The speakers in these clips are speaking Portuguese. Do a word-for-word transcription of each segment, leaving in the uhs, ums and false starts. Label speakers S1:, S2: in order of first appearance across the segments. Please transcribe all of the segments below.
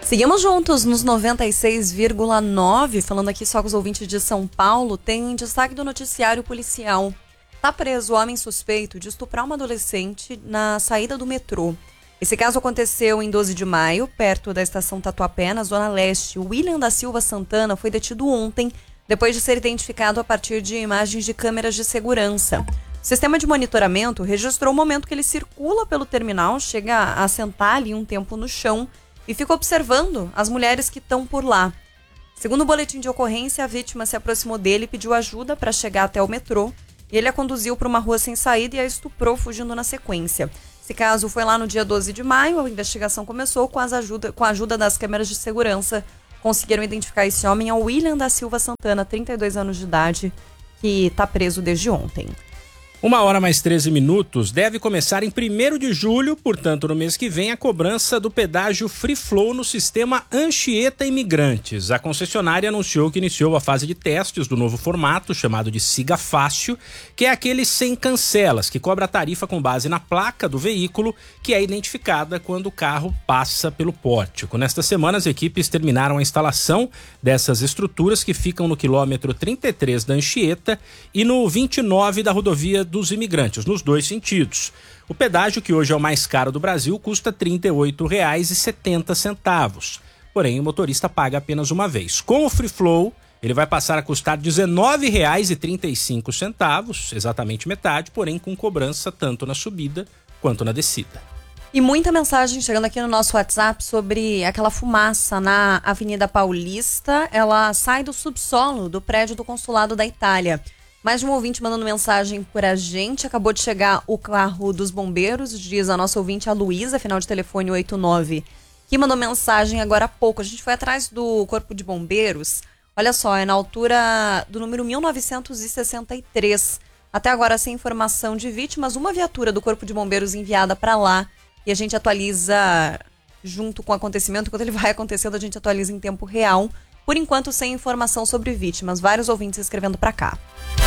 S1: Seguimos juntos nos noventa e seis vírgula nove, falando aqui só com os ouvintes de São Paulo. Tem destaque do noticiário policial. Tá preso o homem suspeito de estuprar uma adolescente na saída do metrô. Esse caso aconteceu em doze de maio, perto da estação Tatuapé, na Zona Leste. O William da Silva Santana foi detido ontem, depois de ser identificado a partir de imagens de câmeras de segurança. O sistema de monitoramento registrou o momento que ele circula pelo terminal, chega a sentar ali um tempo no chão e fica observando as mulheres que estão por lá. Segundo o boletim de ocorrência, a vítima se aproximou dele e pediu ajuda para chegar até o metrô. E ele a conduziu para uma rua sem saída e a estuprou, fugindo na sequência. Esse caso foi lá no dia doze de maio, a investigação começou com, as ajuda, com a ajuda das câmeras de segurança. Conseguiram identificar esse homem, é o William da Silva Santana, trinta e dois anos de idade, que está preso desde ontem.
S2: Uma hora mais treze minutos, deve começar em primeiro de julho, portanto no mês que vem, a cobrança do pedágio Free Flow no sistema Anchieta Imigrantes. A concessionária anunciou que iniciou a fase de testes do novo formato, chamado de Siga Fácil, que é aquele sem cancelas, que cobra a tarifa com base na placa do veículo, que é identificada quando o carro passa pelo pórtico. Nesta semana, as equipes terminaram a instalação dessas estruturas que ficam no quilômetro trinta e três da Anchieta e no vinte e nove da rodovia dos Imigrantes, nos dois sentidos. O pedágio, que hoje é o mais caro do Brasil, custa trinta e oito reais e setenta centavos. Porém, o motorista paga apenas uma vez. Com o Free Flow, ele vai passar a custar dezenove reais e trinta e cinco centavos, exatamente metade, porém com cobrança tanto na subida quanto na descida.
S1: E muita mensagem chegando aqui no nosso WhatsApp sobre aquela fumaça na Avenida Paulista. Ela sai do subsolo do prédio do Consulado da Itália. Mais de um ouvinte mandando mensagem por a gente. Acabou de chegar o carro dos bombeiros, diz a nossa ouvinte, a Luísa, final de telefone oitenta e nove, que mandou mensagem agora há pouco. A gente foi atrás do Corpo de Bombeiros. Olha só, é na altura do número mil novecentos e sessenta e três. Até agora, sem informação de vítimas, uma viatura do Corpo de Bombeiros enviada para lá. E a gente atualiza junto com o acontecimento. Enquanto ele vai acontecendo, a gente atualiza em tempo real. Por enquanto, sem informação sobre vítimas. Vários ouvintes escrevendo para cá.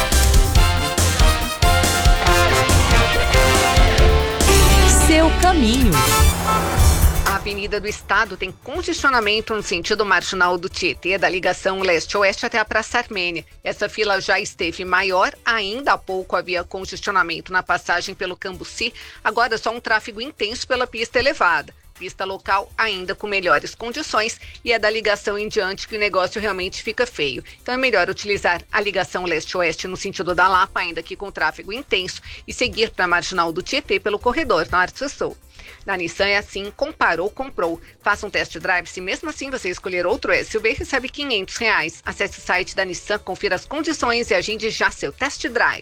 S3: Seu caminho.
S4: A Avenida do Estado tem congestionamento no sentido marginal do Tietê, da ligação leste-oeste até a Praça Armênia. Essa fila já esteve maior, ainda há pouco havia congestionamento na passagem pelo Cambuci, agora só um tráfego intenso pela pista elevada. Pista local ainda com melhores condições e é da ligação em diante que o negócio realmente fica feio. Então é melhor utilizar a ligação leste-oeste no sentido da Lapa, ainda que com tráfego intenso, e seguir para a marginal do Tietê pelo corredor norte-sul. Na Nissan é assim, comparou, comprou. Faça um test drive, se mesmo assim você escolher outro S U V, recebe quinhentos reais. Acesse o site da Nissan, confira as condições e agende já seu test drive.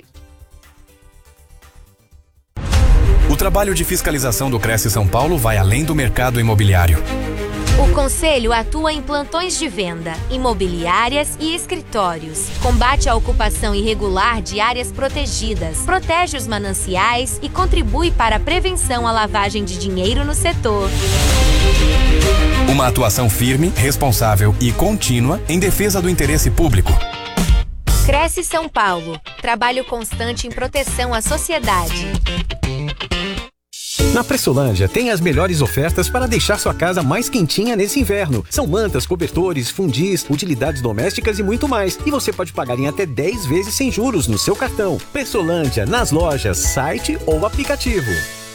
S5: O trabalho de fiscalização do Cresce São Paulo vai além do mercado imobiliário.
S6: O Conselho atua em plantões de venda, imobiliárias e escritórios. Combate a ocupação irregular de áreas protegidas, protege os mananciais e contribui para a prevenção à lavagem de dinheiro no setor.
S5: Uma atuação firme, responsável e contínua em defesa do interesse público.
S6: Cresce São Paulo. Trabalho constante em proteção à sociedade.
S7: Na Pressolândia tem as melhores ofertas para deixar sua casa mais quentinha nesse inverno. São mantas, cobertores, fundis, utilidades domésticas e muito mais. E você pode pagar em até dez vezes sem juros no seu cartão. Pressolândia, nas lojas, site ou aplicativo.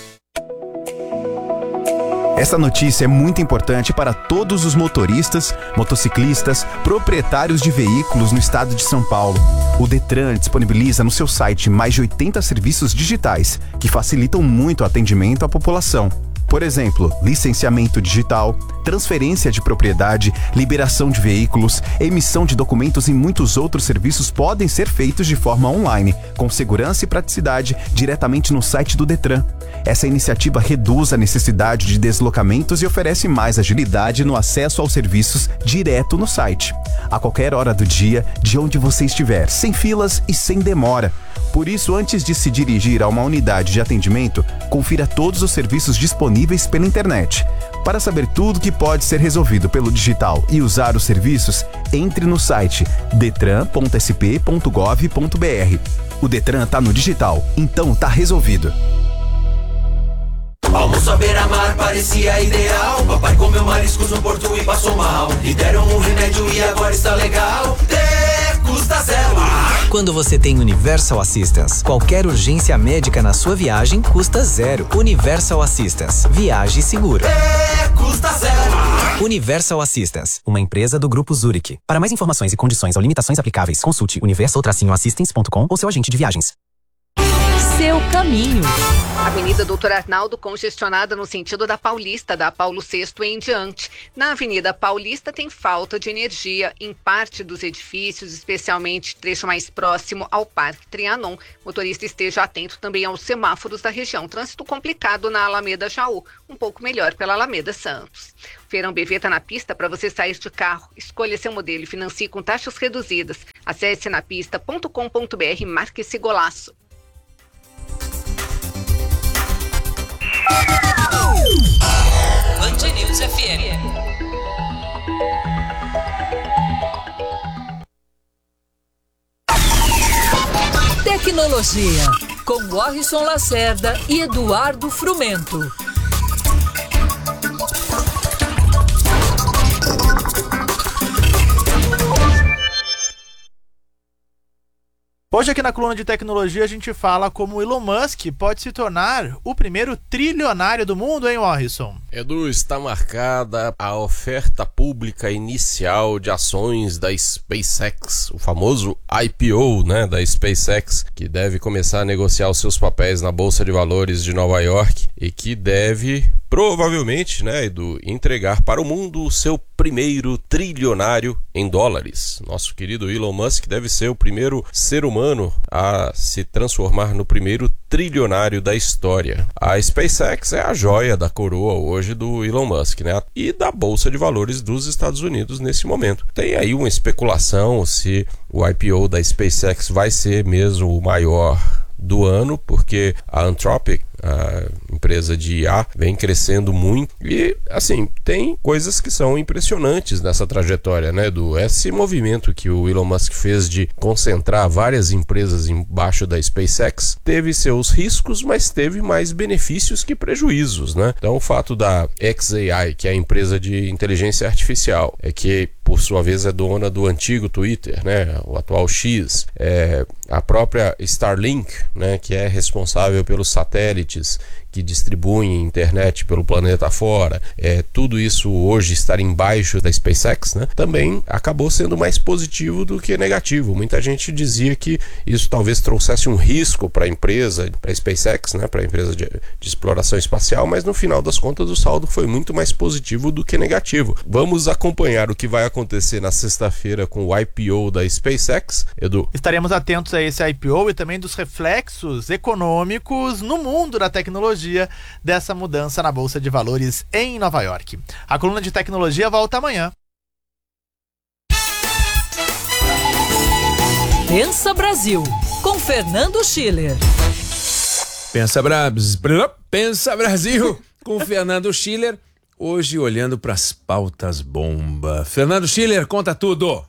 S8: Essa notícia é muito importante para todos os motoristas, motociclistas, proprietários de veículos no estado de São Paulo. O Detran disponibiliza no seu site mais de oitenta serviços digitais que facilitam muito o atendimento à população. Por exemplo, licenciamento digital, transferência de propriedade, liberação de veículos, emissão de documentos e muitos outros serviços podem ser feitos de forma online, com segurança e praticidade, diretamente no site do Detran. Essa iniciativa reduz a necessidade de deslocamentos e oferece mais agilidade no acesso aos serviços direto no site. A qualquer hora do dia, de onde você estiver, sem filas e sem demora. Por isso, antes de se dirigir a uma unidade de atendimento, confira todos os serviços disponíveis pela internet. Para saber tudo que pode ser resolvido pelo digital e usar os serviços, entre no site detran ponto s p ponto gov ponto b r. O Detran tá no digital, então tá resolvido.
S9: Só beira-mar parecia ideal. Papai comeu mariscos no porto e passou mal. E deram um remédio e agora está legal. Ter custa zero.
S10: Quando você tem Universal Assistance, qualquer urgência médica na sua viagem custa zero. Universal Assistance. Viaje seguro.
S9: Ter custa zero.
S10: Universal Assistance, uma empresa do Grupo Zurich. Para mais informações e condições ou limitações aplicáveis, consulte universal assistance ponto com ou seu agente de viagens.
S3: Seu caminho.
S4: Avenida Doutor Arnaldo congestionada no sentido da Paulista, da Paulo sexto em diante. Na Avenida Paulista tem falta de energia em parte dos edifícios, especialmente trecho mais próximo ao Parque Trianon. Motorista esteja atento também aos semáforos da região. Trânsito complicado na Alameda Jaú, um pouco melhor pela Alameda Santos. Feirão B V está na pista para você sair de carro. Escolha seu modelo e financie com taxas reduzidas. Acesse napista ponto com ponto br e marque esse golaço.
S3: Band News F M. Tecnologia, com Warrison Lacerda e Eduardo Frumento.
S11: Hoje aqui na coluna de tecnologia a gente fala como o Elon Musk pode se tornar o primeiro trilionário do mundo, hein, Warrison?
S12: Edu, está marcada a oferta pública inicial de ações da SpaceX, o famoso I P O, né, da SpaceX, que deve começar a negociar os seus papéis na Bolsa de Valores de Nova York e que deve, provavelmente, né, Edu, entregar para o mundo o seu primeiro trilionário em dólares. Nosso querido Elon Musk deve ser o primeiro ser humano a se transformar no primeiro trilionário da história. A SpaceX é a joia da coroa hoje do Elon Musk, né? E da Bolsa de Valores dos Estados Unidos nesse momento. Tem aí uma especulação se o I P O da SpaceX vai ser mesmo o maior do ano, porque a Anthropic, a empresa de I A, vem crescendo muito e, assim, tem coisas que são impressionantes nessa trajetória, né, Edu? Esse movimento que o Elon Musk fez de concentrar várias empresas embaixo da SpaceX teve seus riscos, mas teve mais benefícios que prejuízos, né? Então, o fato da X A I, que é a empresa de inteligência artificial, é que, por sua vez, é dona do antigo Twitter, né, o atual X, é a própria Starlink, né, que é responsável pelos satélites que distribuem internet pelo planeta fora, é, tudo isso hoje estar embaixo da SpaceX, né, também acabou sendo mais positivo do que negativo. Muita gente dizia que isso talvez trouxesse um risco para a empresa, para a SpaceX, né, para a empresa de, de exploração espacial, mas no final das contas o saldo foi muito mais positivo do que negativo. Vamos acompanhar o que vai acontecer na sexta-feira com o I P O da SpaceX, Edu.
S11: Estaremos atentos a esse I P O e também dos reflexos econômicos no mundo da tecnologia dessa mudança na Bolsa de Valores em Nova York. A coluna de tecnologia volta amanhã.
S3: Pensa Brasil, com Fernando Schiller.
S13: Pensa, Brabs, Pensa Brasil, com Fernando Schiller. Hoje olhando para as pautas bomba. Fernando Schiller, conta tudo.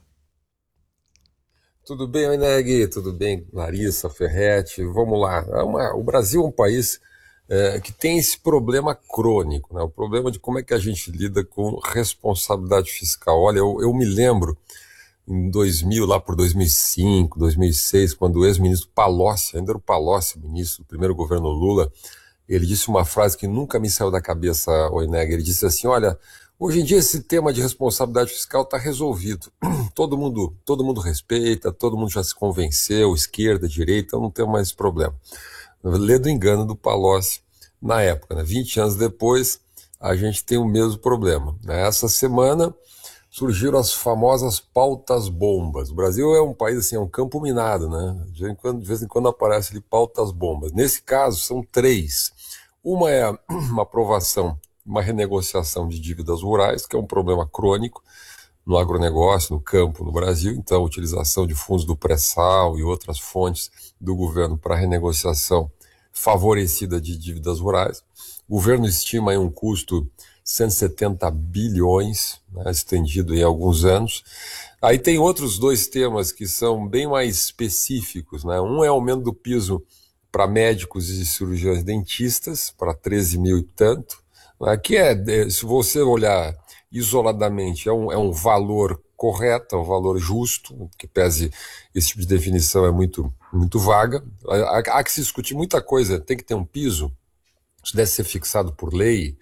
S14: Tudo bem, Oineg? Tudo bem, Larissa, Ferretti? Vamos lá. É uma, o Brasil é um país é, que tem esse problema crônico, né? O problema de como é que a gente lida com responsabilidade fiscal. Olha, eu, eu me lembro em dois mil, lá por dois mil e cinco, dois mil e seis, quando o ex-ministro Palocci, ainda era o Palocci, ministro do primeiro governo Lula, ele disse uma frase que nunca me saiu da cabeça, Oineg. Ele disse assim, olha, hoje em dia esse tema de responsabilidade fiscal está resolvido. Todo mundo, todo mundo respeita, todo mundo já se convenceu, esquerda, direita, não tem mais esse problema. Lê do engano do Palocci na época, né? vinte anos depois, a gente tem o mesmo problema, né? Essa semana surgiram as famosas pautas bombas. O Brasil é um país assim, é um campo minado, né? De vez em quando, de vez em quando aparece ali pautas bombas. Nesse caso, são três. Uma é uma aprovação, uma renegociação de dívidas rurais, que é um problema crônico no agronegócio, no campo, no Brasil. Então, a utilização de fundos do pré-sal e outras fontes do governo para renegociação favorecida de dívidas rurais. O governo estima aí um custo cento e setenta bilhões, né, estendido em alguns anos. Aí tem outros dois temas que são bem mais específicos, né? Um é o aumento do piso para médicos e cirurgiões dentistas, para treze mil e tanto, né, que é, se você olhar isoladamente, é um, é um valor correto, é um valor justo, que pese esse tipo de definição é muito, muito vaga. Há, há que se discutir muita coisa, tem que ter um piso, isso deve ser fixado por lei.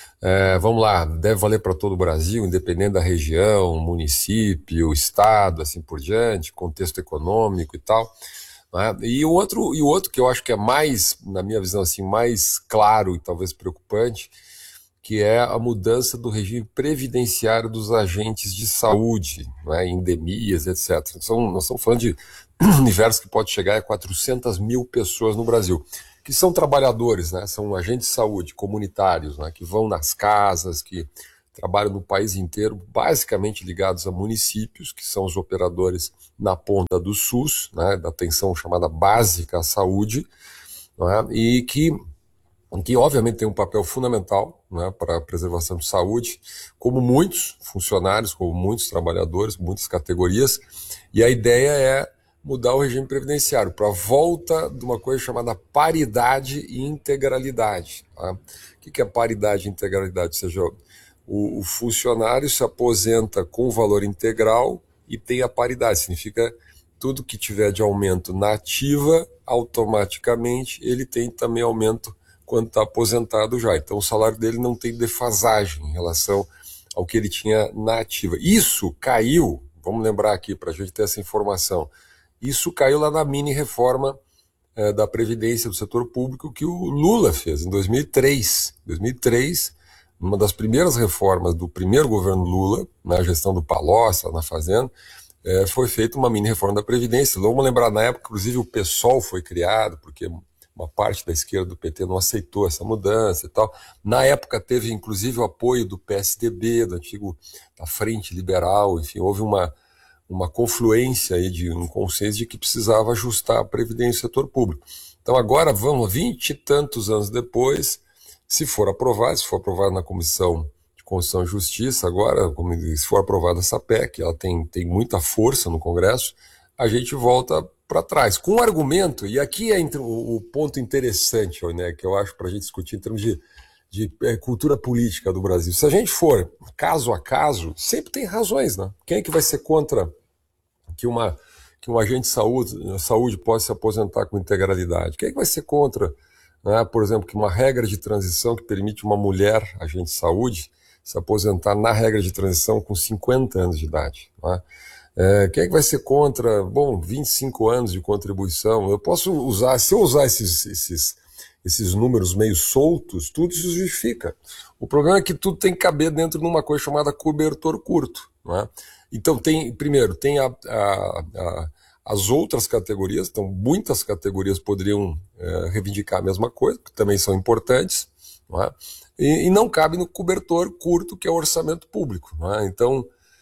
S14: É, vamos lá, deve valer para todo o Brasil, independente da região, município, estado, assim por diante, contexto econômico e tal. Né? E o outro, e o outro que eu acho que é mais, na minha visão, assim, mais claro e talvez preocupante, que é a mudança do regime previdenciário dos agentes de saúde, né, endemias, etcétera. São, nós estamos falando de um universo que pode chegar a quatrocentas mil pessoas no Brasil, que são trabalhadores, né, são agentes de saúde comunitários, né, que vão nas casas, que trabalham no país inteiro, basicamente ligados a municípios, que são os operadores na ponta do SUS, né, da atenção chamada básica à saúde, né, e que que obviamente tem um papel fundamental, né, para a preservação de saúde, como muitos funcionários, como muitos trabalhadores, muitas categorias, e a ideia é mudar o regime previdenciário para a volta de uma coisa chamada paridade e integralidade. Tá? O que é paridade e integralidade? Ou seja, o, o funcionário se aposenta com valor integral e tem a paridade, significa tudo que tiver de aumento na ativa, automaticamente ele tem também aumento quando está aposentado já. Então o salário dele não tem defasagem em relação ao que ele tinha na ativa. Isso caiu, vamos lembrar aqui para a gente ter essa informação, isso caiu lá na mini reforma eh, da Previdência do setor público que o Lula fez em dois mil e três. dois mil e três, uma das primeiras reformas do primeiro governo Lula, na gestão do Palocci, na Fazenda, eh, foi feita uma mini reforma da Previdência. Vamos lembrar, na época, inclusive, o PSOL foi criado, porque uma parte da esquerda do P T não aceitou essa mudança e tal. Na época teve inclusive o apoio do P S D B, do antigo da Frente Liberal, enfim, houve uma, uma confluência aí de um consenso de que precisava ajustar a Previdência do setor público. Então agora vamos, vinte e tantos anos depois, se for aprovado, se for aprovado na Comissão de Constituição e Justiça, agora, se for aprovada essa P E C, ela tem, tem muita força no Congresso, a gente volta para trás, com um argumento, e aqui é o, o ponto interessante, né, que eu acho para a gente discutir em termos de, de é, cultura política do Brasil. Se a gente for caso a caso, sempre tem razões, né? Quem é que vai ser contra que, uma, que um agente de saúde, saúde possa se aposentar com integralidade? Quem é que vai ser contra, né, por exemplo, que uma regra de transição que permite uma mulher, agente de saúde, se aposentar na regra de transição com cinquenta anos de idade, né? É, quem é que vai ser contra, bom, vinte e cinco anos de contribuição? Eu posso usar, se eu usar esses, esses, esses números meio soltos, tudo isso justifica. O problema é que tudo tem que caber dentro de uma coisa chamada cobertor curto, não é? Então, tem, primeiro, tem a, a, a, as outras categorias, então muitas categorias poderiam é, reivindicar a mesma coisa, que também são importantes, não é? E, e não cabe no cobertor curto, que é o orçamento público, não é? Então,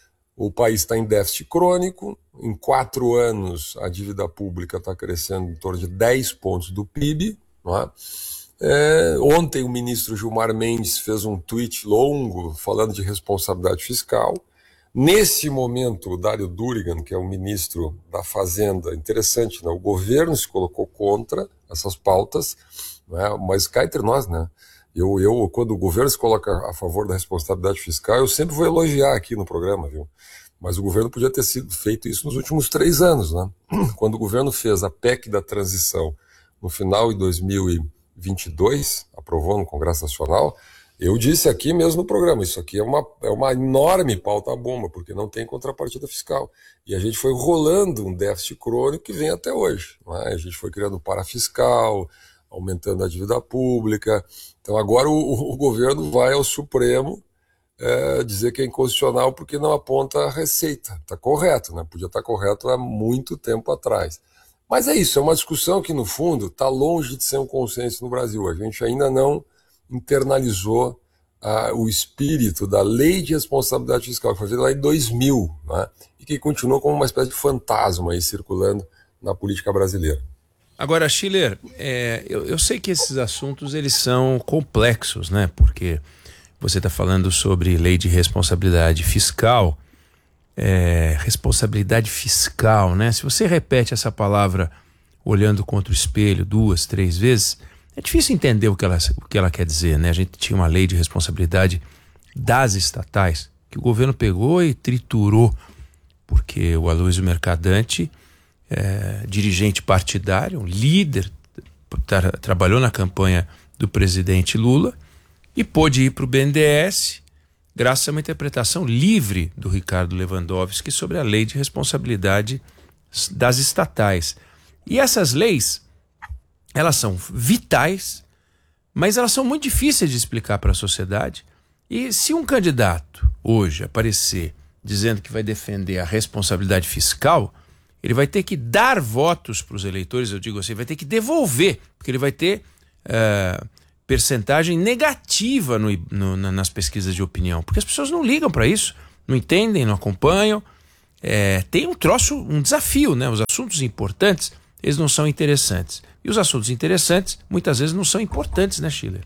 S14: o país está em déficit crônico, em quatro anos a dívida pública está crescendo em torno de dez pontos do P I B. Não é? É, ontem o ministro Gilmar Mendes fez um tweet longo falando de responsabilidade fiscal. Nesse momento, o Dário Durigan, que é o ministro da Fazenda, interessante, né? O governo se colocou contra essas pautas, não é? Mas cá entre nós, né? Eu, eu, quando o governo se coloca a favor da responsabilidade fiscal, eu sempre vou elogiar aqui no programa, viu? Mas o governo podia ter sido feito isso nos últimos três anos, né? Quando o governo fez a P E C da transição no final de dois mil e vinte e dois, aprovou no Congresso Nacional, eu disse aqui mesmo no programa, isso aqui é uma, é uma enorme pauta-bomba, porque não tem contrapartida fiscal. E a gente foi rolando um déficit crônico que vem até hoje, não é? A gente foi criando parafiscal, aumentando a dívida pública. Então agora o, o governo vai ao Supremo é, dizer que é inconstitucional porque não aponta a receita. Está correto, né? Podia estar correto há muito tempo atrás. Mas é isso, é uma discussão que no fundo está longe de ser um consenso no Brasil. A gente ainda não internalizou ah, o espírito da Lei de Responsabilidade Fiscal, que foi feita lá em dois mil, né? E que continuou como uma espécie de fantasma aí circulando na política brasileira.
S13: Agora, Schiller, é, eu, eu sei que esses assuntos eles são complexos, né? Porque você está falando sobre lei de responsabilidade fiscal, é, responsabilidade fiscal, né? Se você repete essa palavra olhando contra o espelho duas, três vezes, é difícil entender o que ela, o que ela quer dizer, né? A gente tinha uma lei de responsabilidade das estatais que o governo pegou e triturou, porque o Aloysio Mercadante, é, dirigente partidário, um líder, tra trabalhou na campanha do presidente Lula e pôde ir para o B N D E S graças a uma interpretação livre do Ricardo Lewandowski sobre a lei de responsabilidade das estatais. E essas leis, elas são vitais, mas elas são muito difíceis de explicar para a sociedade. E se um candidato hoje aparecer dizendo que vai defender a responsabilidade fiscal, ele vai ter que dar votos para os eleitores, eu digo assim, vai ter que devolver, porque ele vai ter uh, percentagem negativa no, no, nas pesquisas de opinião, porque as pessoas não ligam para isso, não entendem, não acompanham. É, tem um troço, um desafio, né? Os assuntos importantes, eles não são interessantes. E os assuntos interessantes, muitas vezes, não são importantes, né, Schiller?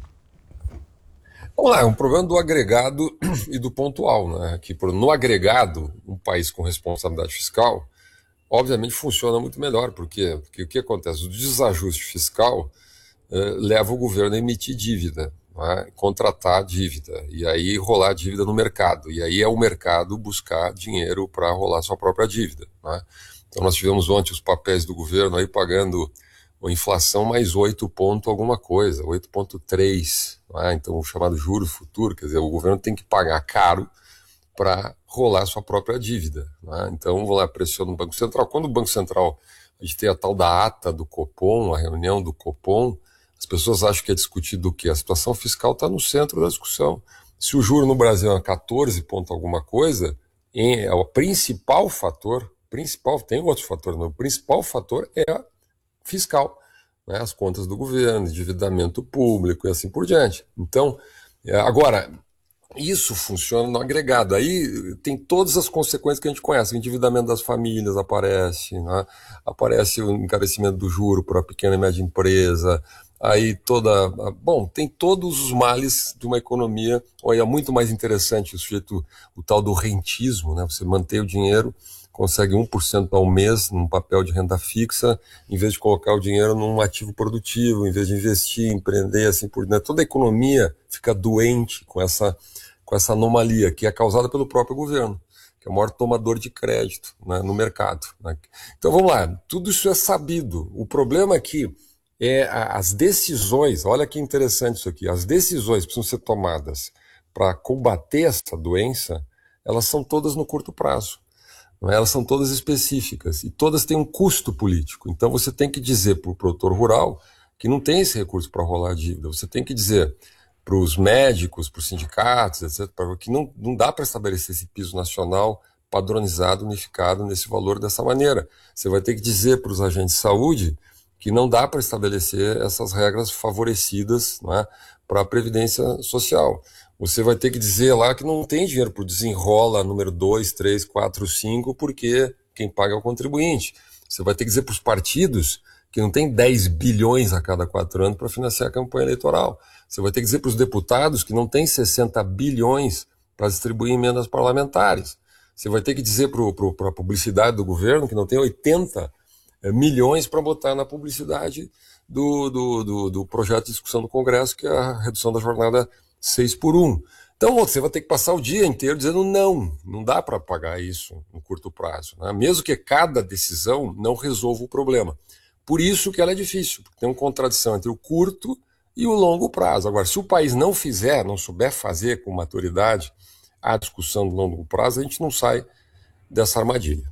S14: Vamos lá, é um problema do agregado e do pontual, né? Que no agregado, um país com responsabilidade fiscal, obviamente funciona muito melhor, porque, porque o que acontece? O desajuste fiscal eh, leva o governo a emitir dívida, né? Contratar dívida, e aí rolar dívida no mercado, e aí é o mercado buscar dinheiro para rolar sua própria dívida, né? Então nós tivemos ontem os papéis do governo aí pagando a inflação mais oito ponto alguma coisa, oito ponto três, né? Então o chamado juro futuro, quer dizer, o governo tem que pagar caro para rolar sua própria dívida, né? Então vamos lá, pressiona o Banco Central. Quando o Banco Central, a gente tem a tal da ata do Copom, a reunião do Copom, as pessoas acham que é discutido o quê? A situação fiscal está no centro da discussão. Se o juro no Brasil é quatorze ponto alguma coisa, é o principal fator, principal, tem outros fatores, mas o principal fator é fiscal, né? As contas do governo, endividamento público e assim por diante. Então, agora, isso funciona no agregado. Aí tem todas as consequências que a gente conhece. O endividamento das famílias aparece, né? Aparece o encarecimento do juro para a pequena e média empresa. Aí toda... Bom, tem todos os males de uma economia. Olha, é muito mais interessante o sujeito, o tal do rentismo, né? Você manter o dinheiro, consegue um por cento ao mês num papel de renda fixa, em vez de colocar o dinheiro num ativo produtivo, em vez de investir, empreender, assim por diante. Toda a economia fica doente com essa, com essa anomalia, que é causada pelo próprio governo, que é o maior tomador de crédito, né, no mercado, né? Então vamos lá, tudo isso é sabido. O problema aqui é as decisões, olha que interessante isso aqui, as decisões precisam ser tomadas para combater essa doença, elas são todas no curto prazo. Elas são todas específicas e todas têm um custo político. Então você tem que dizer para o produtor rural que não tem esse recurso para rolar a dívida. Você tem que dizer para os médicos, para os sindicatos, etcétera, que não, não dá para estabelecer esse piso nacional padronizado, unificado nesse valor dessa maneira. Você vai ter que dizer para os agentes de saúde que não dá para estabelecer essas regras favorecidas, né, para a Previdência Social. Você vai ter que dizer lá que não tem dinheiro para o desenrola número dois, três, quatro, cinco, porque quem paga é o contribuinte. Você vai ter que dizer para os partidos que não tem dez bilhões a cada quatro anos para financiar a campanha eleitoral. Você vai ter que dizer para os deputados que não tem sessenta bilhões para distribuir emendas parlamentares. Você vai ter que dizer para a publicidade do governo que não tem oitenta milhões para botar na publicidade do, do, do, do projeto de discussão do Congresso, que é a redução da jornada seis por um. Então você vai ter que passar o dia inteiro dizendo não, não dá para pagar isso no curto prazo, né? Mesmo que cada decisão não resolva o problema. Por isso que ela é difícil, porque tem uma contradição entre o curto e o longo prazo. Agora, se o país não fizer, não souber fazer com maturidade a discussão do longo prazo, a gente não sai dessa armadilha.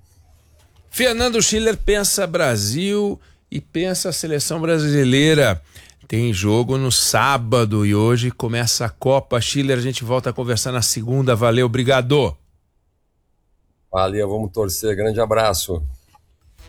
S13: Fernando Schiller pensa Brasil e pensa a seleção brasileira. Tem jogo no sábado e hoje começa a Copa. Schiller, a gente volta a conversar na segunda. Valeu, obrigado.
S14: Valeu, vamos torcer. Grande abraço.